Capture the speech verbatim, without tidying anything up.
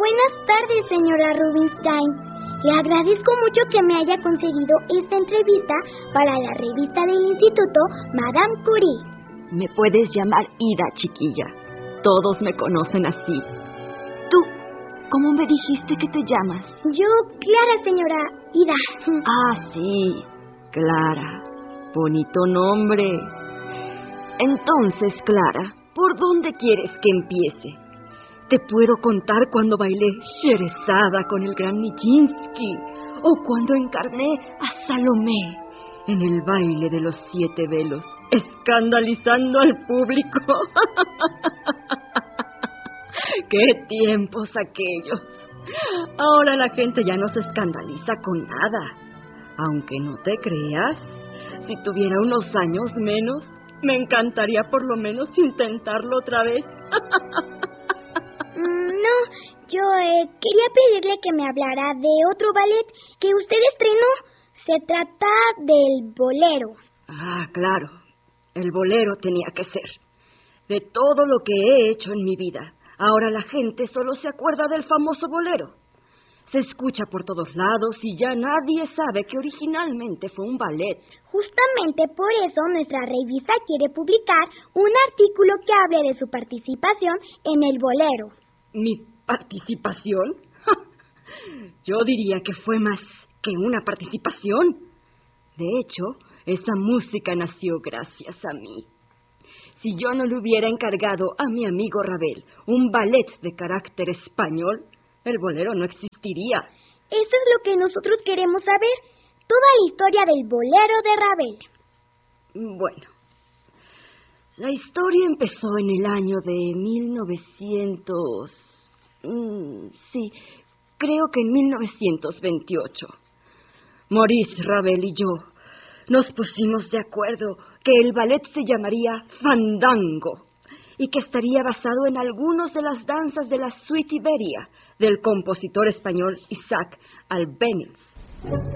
Buenas tardes, señora Rubinstein. Le agradezco mucho que me haya conseguido esta entrevista para la revista del instituto Madame Curie. Me puedes llamar Ida, chiquilla. Todos me conocen así. ¿Tú cómo me dijiste que te llamas? Yo, Clara, señora Ida. Ah, sí, Clara. Bonito nombre. Entonces, Clara, ¿por dónde quieres que empiece? Te puedo contar cuando bailé Sherezada con el gran Nijinsky, o cuando encarné a Salomé en el baile de los siete velos, escandalizando al público. ¡Qué tiempos aquellos! Ahora la gente ya no se escandaliza con nada. Aunque no te creas, si tuviera unos años menos, me encantaría por lo menos intentarlo otra vez. No, yo eh, quería pedirle que me hablara de otro ballet que usted estrenó. Se trata del bolero. Ah, claro. El bolero tenía que ser. De todo lo que he hecho en mi vida, ahora la gente solo se acuerda del famoso bolero. Se escucha por todos lados y ya nadie sabe que originalmente fue un ballet. Justamente por eso nuestra revista quiere publicar un artículo que hable de su participación en el bolero. ¿Mi participación? Yo diría que fue más que una participación. De hecho, esa música nació gracias a mí. Si yo no le hubiera encargado a mi amigo Ravel un ballet de carácter español, el bolero no existiría. Eso es lo que nosotros queremos saber, toda la historia del bolero de Ravel. Bueno, la historia empezó en el año de mil novecientos... Mm, sí, creo que en mil novecientos veintiocho. Maurice Ravel y yo nos pusimos de acuerdo que el ballet se llamaría Fandango y que estaría basado en algunas de las danzas de la Suite Iberia del compositor español Isaac Albéniz.